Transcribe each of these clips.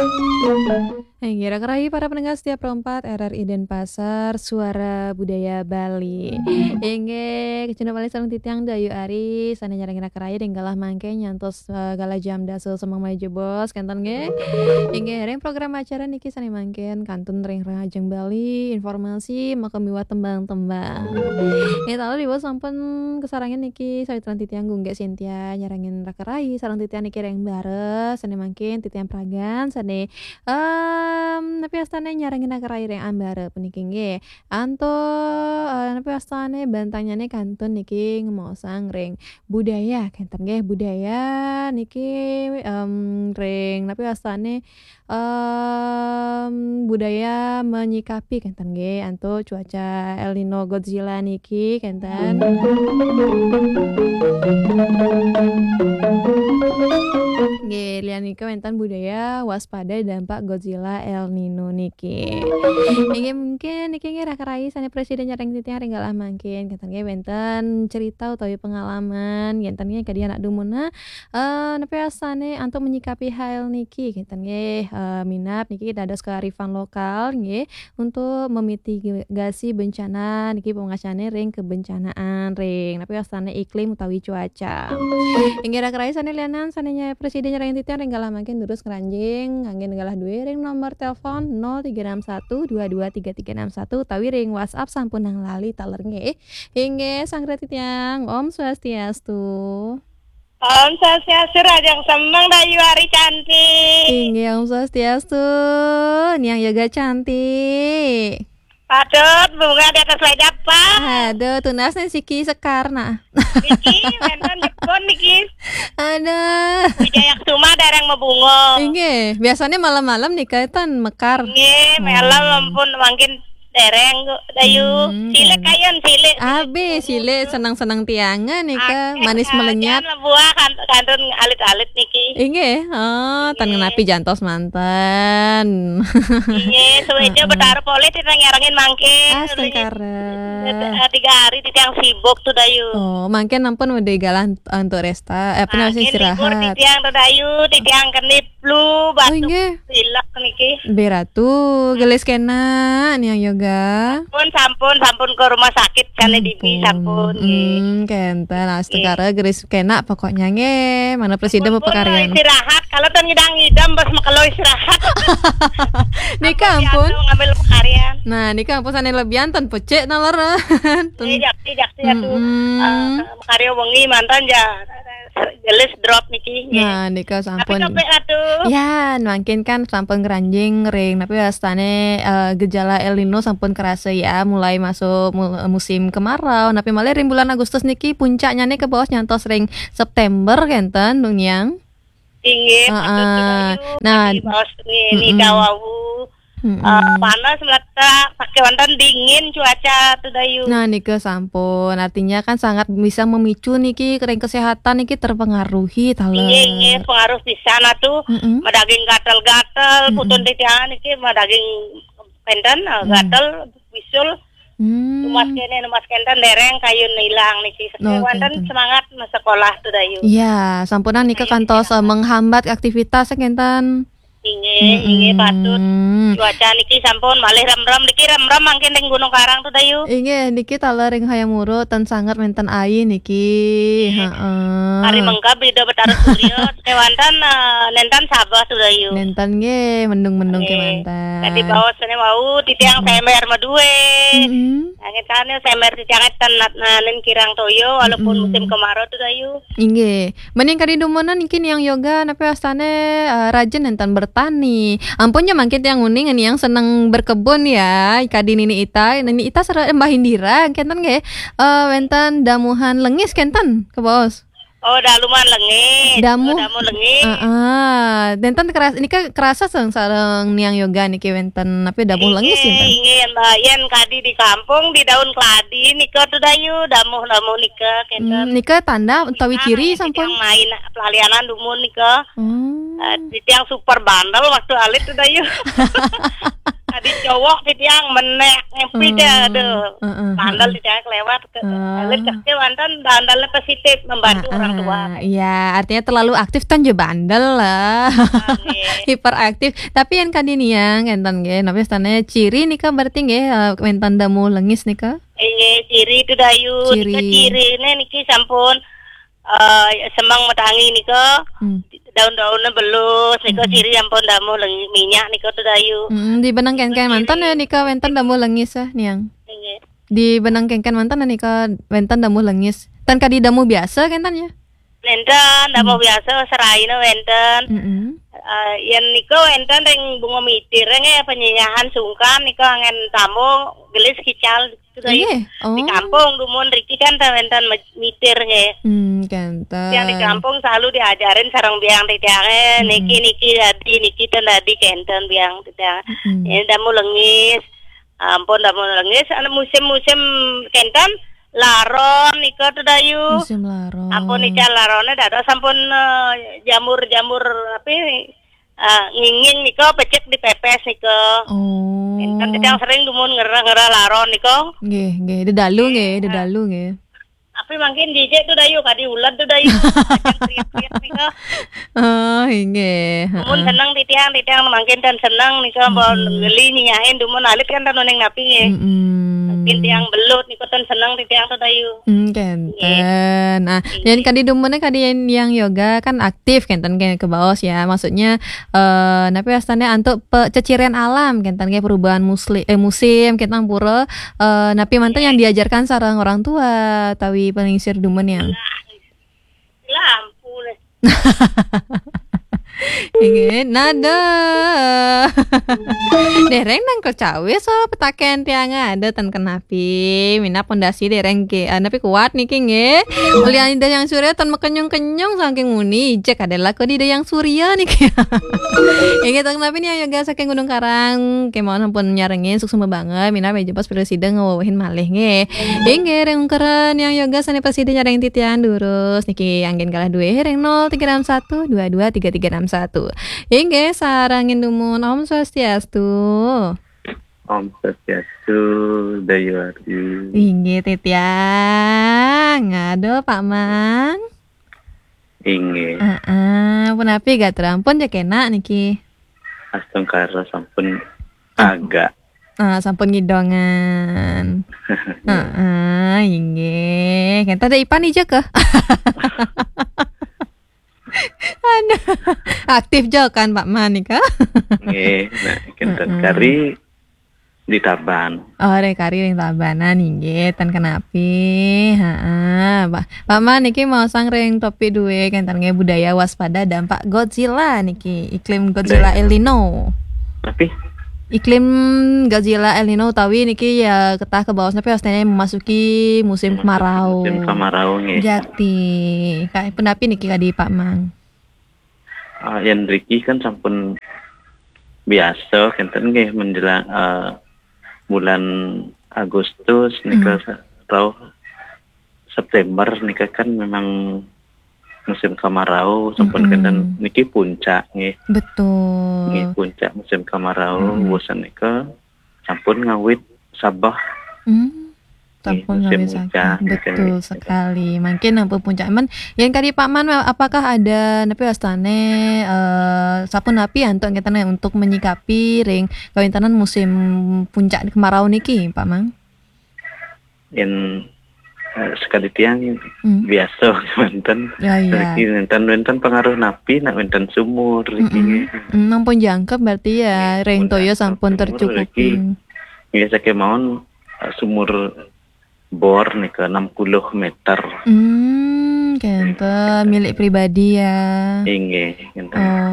Kira-kira para pendengar setiap perempat RRI Denpasar, Suara Budaya Bali. Inge kecina bali sareng titiang dayu ari sana nyarang kira-kira dan galah mangke nyantos gala jam dasul semang maju bos kanton ge. Inge hereng program acara niki sani mangken kantun ring rajeng Bali informasi makamiwa tembang-tembang. Tahu di bos sampun kesarangan niki sawitran titiang gungge Sintia nyarangin rakerai sareng titiang niki reng bares sani mangken titiang pragan sani tapi astane nyarangin akarai reng ambare puniki nggih. Anto tapi astane bantanyane kantun niki ngomosang ring budaya kenten nggih budaya niki ring tapi astane budaya menyikapi kenten nggih anto cuaca El Nino Godzilla niki kenten. Nggih, lian nika wenten budaya waspada dampak Godzilla El Nino niki. Inggih mungkin niki nggih rakarai sane presiden nyareng titiang renggalah mangkin kenten nggih wenten cerita utawi pengalaman yen nggih kadi anak dumuna nepi asane antuk menyikapi hal niki kenten nggih minat niki dados kearifan lokal nggih untuk memitigasi bencana niki pengasane ring kebencanaan ring nepi asane iklim utawi cuaca. Inggih rakarai sane lianan sanenya presiden nyareng titiang renggalah mangkin terus keranjing angin galah duwe ring nomor telepon 0361223361 utawi ring WhatsApp sampun nang lali taler nggih. Inggih sanggra titiang Om Swastiastu. Om Swastiastu rajang sembang dayu ari cantik. Inggih Om Swastiastu. Niang yoga cantik. Padut bunga di atas meja apa? Aduh tunasnya Siki Sekar nah. Niki wenten Jepun niki. Aduh. Wijaya Kusuma dereng mebungo. Inggih, biasanya malam-malam nikah mekar. Nggih, malam ampun mangkin dereng dayu. Silek kayon silek. Abi silek senang-senang tiangan nikah manis melenyap. Buah kantun alit-alit niki. Inggih, oh tan ngenapi jantos manten. Nggih, suwejo betara polis ngerangin mangkin. Astagfirullah. 3 hari titiang sibuk tuh dayu. Oh, mangken ampun udah galan untuk resta, namanya istirahat. Titiang tuh dayu, titiang kenip flu, batuk, pilek niki. Beratu, gelis kena nih yang yoga. Sampun ke rumah sakit kan di sampun. Kenten astagfirullah gelis kena pokoknya nge, mana presiden pepekaryan. Istirahat, kalau tuh ngidam bos makalo istirahat. Nikah ampun. Ngambil pekaryan. Nah, nikah ampun sane lebihan tan pecek naleran. Tidak tuh. Karya wengi mantan ja gelis drop niki. Nah, nikah sampun. Tapi atuh. Ya, mungkin kan sampun keranjing ring, tapi astane gejala El Nino sampun kerasa ya, mulai masuk musim kemarau. Tapi malah ring bulan Agustus niki puncaknya nih ke bawah nyantos ring September kenten dong yang. Inggih, nah, ini dawawu. Panas melata pakai wantan dingin cuaca tuh dayu. Nah niki sampun artinya kan sangat bisa memicu niki kering kesehatan niki terpengaruhi taler. Iya pengaruh di sana tuh daging gatal-gatal putun titian niki daging penden gatal bisul. Numas kenten dereng kayun hilang niki. Wantan semangat sekolah tuh dayu. Iya sampunan niki kantos menghambat aktivitas kenten. Inge patut cuaca niki sampun malih ram-ram niki ram-ram mangkin ning Gunung Karang tuh dayu. Inge niki taler ring hayam urut tan sangat menten ai niki. Heeh. Hari mengka beda betara suryo kewantan nentan sabah tuh dayu. Nentan ge mendung-mendung ke mantan. Tadi bawa sene mau titiang semer maduwe. Angin kane semer titiang tenat nanen kirang toyo walaupun musim kemarau tuh dayu. Inge mending kadi dumuna niki yang yoga napi astane rajin nentan bertani. Ampunnya mangkit yang uning ini yang seneng berkebun ya. Kadi Nini Ita sera Mbah Indira kenten ge wenten damuhan lengis kenten ke bos. Oh, daluman lengit. Damu lengit. Denten kerasa sareng niang yoga niki wenten tapi damu lengis sinten. Ingin yen kadi di kampung di daun keladi nika tuh dayu damu nika kenten. Nika tanda utawi ciri sampun main pelalianan dumun nika. Yang super bandel waktu alit tuh dayu. Tadi cowok titiang menek ngepi dia aduh. Bandel titiang lewat ke kecil mantan bandel positif membantu orang tua. Iya, artinya terlalu aktif kan je bandel lah. Hiperaktif. Tapi yang kadini yang enten nggih, napa istane ciri nika berarti nggih enten damu lengis nika? Nggih, ciri itu dayu. Cirine niki sampun semang metangi nika. Daun-daunnya belus nika ciri ampun damu minyak nika tu dayu. Di benang kenken mantan ya nika wenten damu lengis niang. Di benang kenken mantan nika wenten damu lengis. Tan kadi damu biasa kentan ya? Wenten damu biasa seraina wenten. Yen nika wenten ring bunga mitir nge penyanyahan sungkan nika angen tamu gelis kical di kampung dumun riki kan wenten mitir nge. Kenta. Yang di kampung selalu diajarin sarang biang titiange niki tadi kenten biang titiang. Ini damu lengis. Ampun damu lengis anu musim-musim kenten laron nika tu dayu. Musim laron. Ampun nika larone dada sampun jamur-jamur apa nginging nika pecek dipepes nika. Kan titiang sering dumun ngera-ngera laron nika. Nggih, dedalu nggih. Tapi mungkin DJ tu dayu kadi ulat tu dayu. Kriak-kriak nika. Nggih. Mun seneng titiang mungkin dan seneng nika bon geli nyain dumun alit kan tan ning napi nggih. Mungkin tiang belut nika tan seneng titiang tu dayu. Kenten. Nah, yang kadi dumune kadi yang yoga kan aktif kenten ke baos ya. Maksudnya napa astane antuk ceciren alam kenten ke perubahan musim kenten pura napi mantan yang diajarkan sareng orang tua tawi pengingsir dumen yang. Lampu. Ingin nada. Dereng nang kecawe so petaken tiang ada tan kenapi mina pondasi dereng ke tapi kuat niki nggih. Lian ida yang surya tan mekenyong-kenyong saking muni cek adalah kok ida yang surya niki. Ingat tan kenapi nih yoga saking Gunung Karang kemauan ampun nyarengin sukses banget mina meja pas presiden ngawahin malih nggih. Inggih reng keren yang yoga sane presiden nyareng titian durus niki anggen kalah 2 reng 0361 22 3361. Inggih sarangin dumun Om Swastiastu. Om Swastiastu, Dayu Ari. Inggih titiang. Aduh Pak Man. Inggih. Punapi gak terampun ya kena niki. Astengkara sampun agak. Sampun ngidongan. Inggih. Kita ada Ipan ija ke? Aktif jo kan Pak Manika. Nggih, nah kenten kari di Taban. Kari ring Tabanan nggih ten kenapi. Pak Man niki mau sang ring topi duwe kenten nggih budaya waspada dampak Godzilla niki, iklim Godzilla El Nino. Tapi iklim Godzilla El Nino tawi niki ya ketah ke bawah sampai astane memasuki musim kemarau. Musim kemarau nggih. Jati. Kae pendapi niki kadi Pak Man. Yang Riki kan sampun biasa kenten nggih menjelang bulan Agustus nika atau September nika kan memang musim kemarau sampun kenten niki puncak nggih. Betul. Nggih puncak musim kemarau bosan nika sampun ngawit Sabah. Sampun betul sekali. Mungkin apa puncak man yang kali Pak Man apakah ada napi astane sampun napi antuk kita untuk menyikapi ring kawintanan musim puncak kemarau niki Pak Man? Yang sekali tiang biasa wonten. Wonten pengaruh napi nak wonten sumur iki. Nampun jangkep berarti ya ring toyo sampun tercukupi. Biasa kemauan sumur bor nih ke 60 meter. Kenta milik pribadi ya. Inggih, kenta.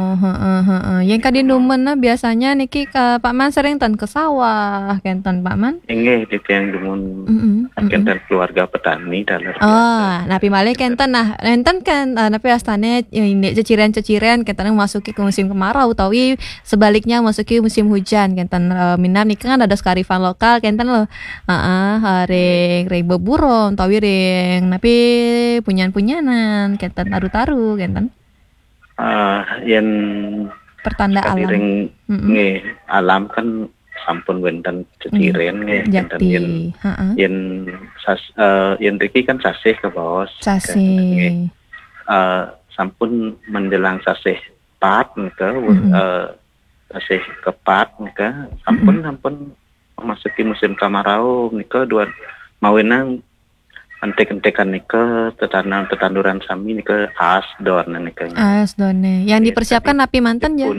Yang kadin dumen biasanya niki Pak Man sering tan ke sawah, kenten Pak Man. Inggih, di tiang dumun. Kenten keluarga petani dalar. Napi malih kenten enten kan napi astane ini ceciren-ceciren kenten memasuki ke musim kemarau utawi sebaliknya memasuki musim hujan kenten minam niki kan ada kearifan lokal kenten lo. Ring beburung utawi ring napi punyan-punyanan kenten taru-taru kenten. Yang pertanda alam. Nggih, alam kan sampun wenten ceciren nggih kinten Jakti. yen riki kan sasih ke bawah Sasih. Sampun menjelang sasih pat nika sasih kepat nika sampun memasuki musim kemarau nika dua mawenang entek-entekan nika tetanduran sami nika asdon nika. Asdone. Yang dipersiapkan api mantan ya.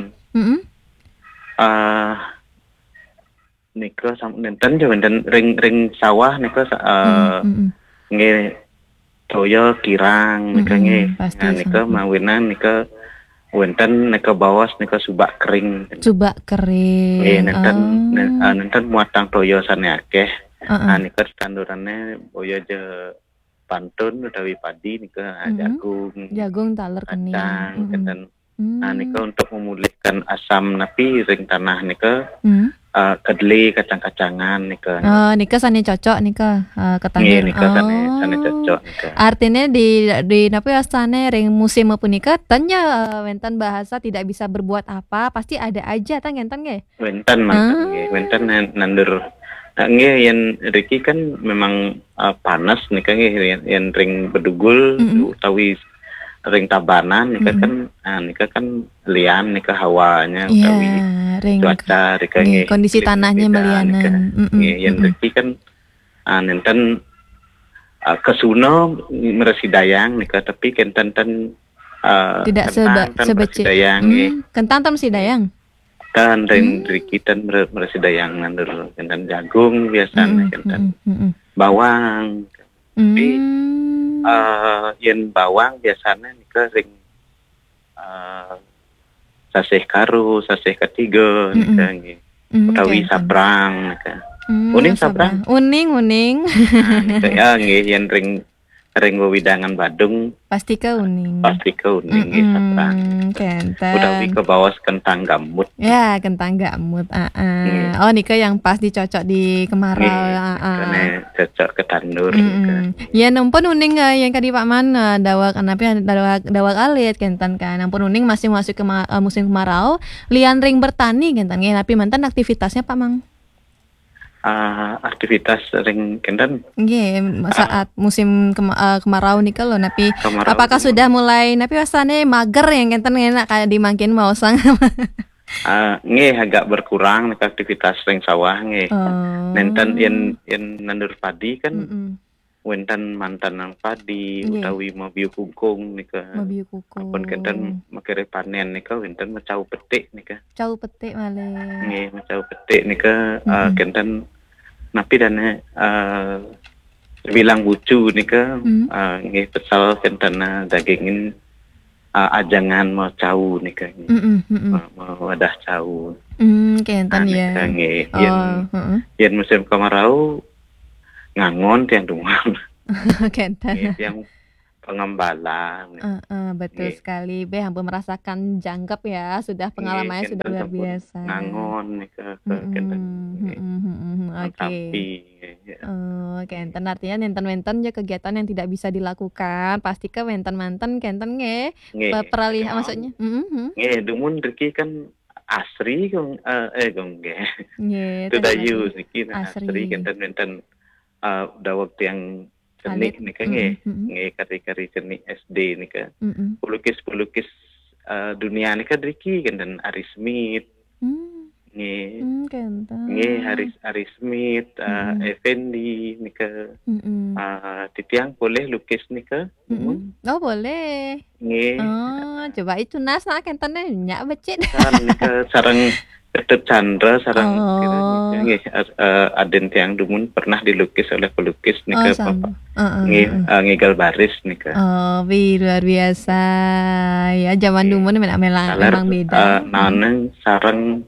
Nika nenten jo wenten ring sawah nika nggih toya kirang nika nggih. Nika mawenan nika wenten nika bawas nika subak kering. Nggih nenten muatang toya sane akeh. Nika tandurane boyo je pantun utawi padi nika jagung taler kening. Kenten nika untuk memulihkan asam napi ring tanah nika kedeli kacang-kacangan nika. Nika sane cocok nika ketandur. Nika sane cocok nika. Artinya di napa asane ring musim punika tanya wenten bahasa tidak bisa berbuat apa, pasti ada aja tang enten nggih. Wenten mantan nggih, wenten nandur. Nggih yen riki kan memang panas nika nggih yen ring bedugul utawi ring tabanan nika kan lian nika hawanya utawi cuaca nika nggih kondisi tanahnya melianan. Nggih yen riki kan nenten kesuno meresidayang nika tapi kenten tidak sebecik kentang tam sidayang. Kan ring riki tan meresidayang nandur kenten jagung biasanya kenten bawang. Tapi yen bawang biasanya nika ring sasih karu, sasih ketiga nika nggih. Utawi sabrang nika. Uning sabrang. Uning. Nika ya nggih yen ring wewidangan Badung pasti ke uning nggih sabrang. Kenten. Utawi ke bawas kentang gamut. Ya, kentang gamut. Oh, nika yang pas dicocok di kemarau. Karena cocok ke tandur. Ya, nampun uning yang kadi Pak Man dawak alit kenten kan. Nampun uning masih masuk ke musim kemarau, lian ring bertani kenten nggih, tapi mantan aktivitasnya Pak Mang. Aktivitas ring kenten nggih saat musim kemarau nika lho napi apakah sudah mulai napi wasane mager yang kenten enak kayak dimangkin mau sang nggih agak berkurang nika aktivitas ring sawah nggih. Nenten yen nandur padi kan wenten mantan nang padi utawi mabiu kungkung nika. Pun kenten makere panen nika wenten macau petik nika. Cau petik malih. Nggih macau petik nika kenten napi dana bilang bucu nika nggih pesal kenten dagingin ajangan mau cau nika. Mau wadah cau. Kenten ya. Nggih yen musim kemarau ngangon tiang dumang. Kenten. Yang pengembala. Betul sekali. Hampir merasakan jangkep ya. Sudah pengalamannya sudah luar biasa. Ngangon nika kenten. Oke. Kenten artinya nenten-nenten ya kegiatan yang tidak bisa dilakukan. Pasti ke wenten-manten kenten nggih. Peralihan maksudnya. Nggih, dumun riki kan asri gong nggih. Nggih. Tudayu niki asri kenten-nenten dawak tiang cenik nika nggih kari-kari cenik SD nika. Pelukis dunia nika driki kenten Ari Smith. Nggih. Nggih Ari Smith, Effendi nika. Titiang boleh lukis nika? Oh, boleh. Nggih. Coba itu nasa kenten nyak becet. Nika sareng Ketut Chandra sarang nggih aden tiang dumun pernah dilukis oleh pelukis nika Bapak. Ngigal baris nika. Luar biasa. Ya zaman dumun memang beda. Naneng sareng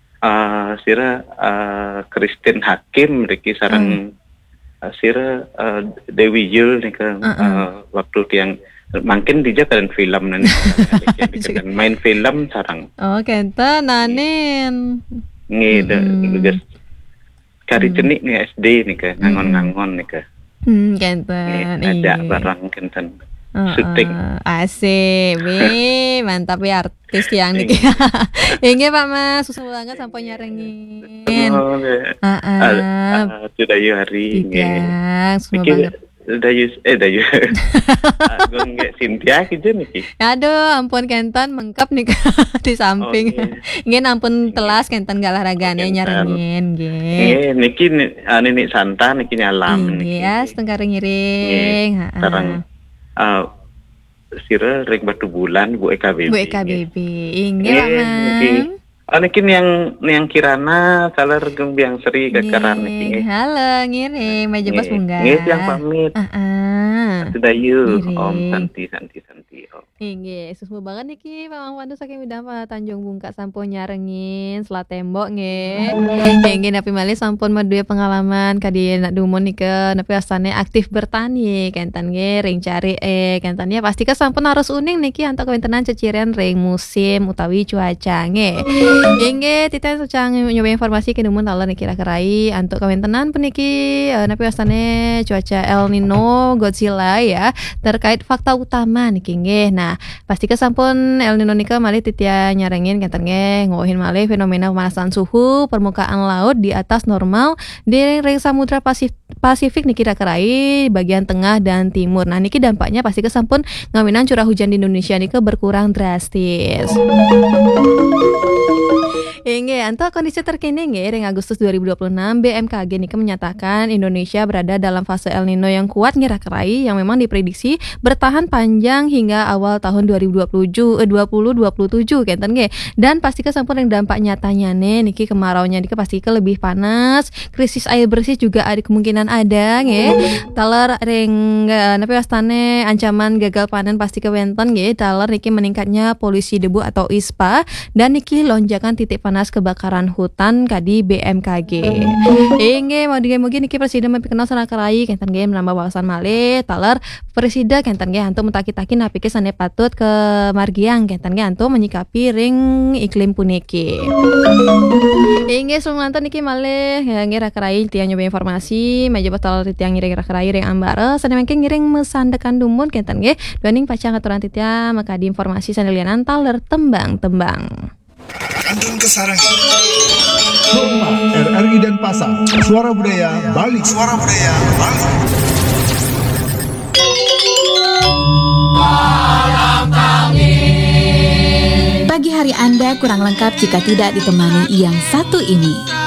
sira Christine Hakim riki sareng sira Dewi Yul nika waktu tiang mungkin dia kan film nanti main film sarang. Kenten nanin. Nggih lugas kari cenik nih SD nih kan ngangon nih kan. Kenten. Ada barang kenten. syuting. Asik, mantap ya artis yang nih. Inge Pak Mas, susah banget sampai nyarengin. Sudah hari ini. Susah banget. Dayu gue nggak Cynthia gitu nih. Aduh ampun Kenton mengkap nih di samping. Nggih ampun telas Kenton gak olahragane nyarengin nggih. Niki Nini Santa niki nyalam niki. Iya setengah ngiring. Sekarang sira rek batu bulan Bu EKBB. Inggih Mang. Niki yang Kirana salar gembiang seri kekaran niki. Halo ngiring meja bos munggah. Nggih yang pamit. Sudah yuk Om Santi. Inggih, susmu banget niki Pak Mandu saking Widama Tanjung Bungka sampun nyarengin selat tembok nggih. Inggih napi malih sampun maduwe pengalaman kadi nak dumun nike napi astane aktif bertani kentan nggih ring cari kentan ya pasti sampun harus uning niki antuk kawentenan ceciren ring musim utawi cuaca nggih. Inggih titen sucang nyoba informasi ke dumun taler niki kerai antuk kawentenan puniki napi astane cuaca El Nino Godzilla ya terkait fakta utama niki nggih. Nah, pasti sampun El Nino nika malih titia nyarengin kenten nge ngohin malih fenomena pemanasan suhu permukaan laut di atas normal di ring samudra Pasifik niki kerai bagian tengah dan timur. Nah, niki dampaknya pasti sampun ngaminan curah hujan di Indonesia nika berkurang drastis. Inggih, anto kondisi terkini nggih ring Agustus 2026 BMKG niki menyatakan Indonesia berada dalam fase El Nino yang kuat ngira-kerai yang memang diprediksi bertahan panjang hingga awal tahun 2027 kenten nggih. Dan pasti sampun yang dampak nyatanya niki kemaraunya niki pasti lebih panas, krisis air bersih juga ada kemungkinan ada nggih. Taler ring napi wastane ancaman gagal panen pasti kewenten nggih. Taler niki meningkatnya polusi debu atau ISPA dan niki lonjakan titik panas kebakaran hutan kadi BMKG. Inggih mugi niki presiden mapikeun sanakerai kenten nggih menambah wawasan malih taler presiden kenten nggih antu mentaki-taki napike sane patut ke margiang kenten nggih antu menyikapi ring iklim puniki. Inggih sumanten niki malih nggih rakerai tiang nyoba informasi meja batal tiang ngiring rakerai ring ambare sane mangke ngiring mesandekan dumun kenten nggih doaning pacang aturan titia maka di informasi sanelianan taler tembang-tembang. Kandung Kesarang RRI Denpasar Suara Budaya Bali Pagi hari Anda kurang lengkap jika tidak ditemani yang satu ini.